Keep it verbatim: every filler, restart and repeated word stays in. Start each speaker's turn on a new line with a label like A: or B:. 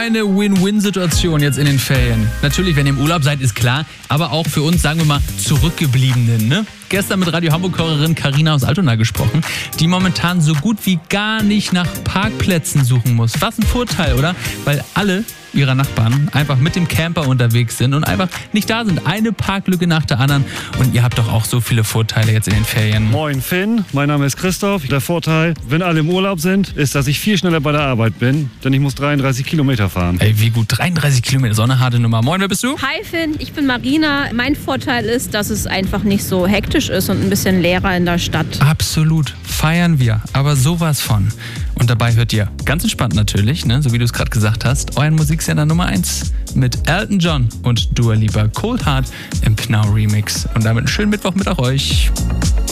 A: eine Win-Win-Situation jetzt in den Ferien. Natürlich, wenn ihr im Urlaub seid, ist klar, aber auch für uns, sagen wir mal, Zurückgebliebenen, ne? Gestern mit Radio Hamburg-Hörerin Carina aus Altona gesprochen, die momentan so gut wie gar nicht nach Parkplätzen suchen muss. Was ein Vorteil, oder? Weil alle ihrer Nachbarn einfach mit dem Camper unterwegs sind und einfach nicht da sind. Eine Parklücke nach der anderen. Und ihr habt doch auch so viele Vorteile jetzt in den Ferien.
B: Moin Finn, mein Name ist Christoph. Der Vorteil, wenn alle im Urlaub sind, ist, dass ich viel schneller bei der Arbeit bin, denn ich muss dreiunddreißig Kilometer fahren.
A: Ey, wie gut, dreiunddreißig Kilometer, so eine harte Nummer. Moin, wer bist du?
C: Hi Finn, ich bin Marina. Mein Vorteil ist, dass es einfach nicht so hektisch ist und ein bisschen leerer in der Stadt.
A: Absolut, feiern wir, aber sowas von. Und dabei hört ihr ganz entspannt natürlich, ne, so wie du es gerade gesagt hast, euren Musiksender Nummer eins mit Elton John und Dua Lipa Cold Heart im Pnau Remix. Und damit einen schönen Mittwoch mit auch euch.